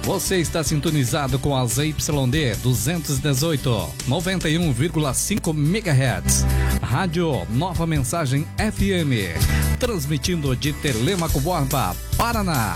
Você está sintonizado com a ZYD 218, 91,5 MHz. Rádio Nova Mensagem FM. Transmitindo de Telêmaco Borba, Paraná.